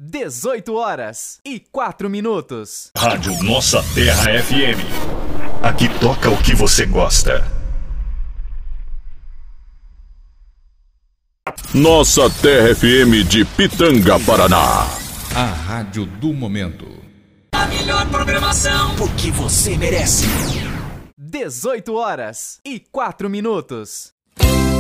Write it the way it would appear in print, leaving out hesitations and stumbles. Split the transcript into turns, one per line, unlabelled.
18h04.
Rádio Nossa Terra FM. Aqui toca o que você gosta. Nossa Terra FM de Pitanga, Paraná.
A rádio do momento.
A melhor programação, porque você merece.
18h04.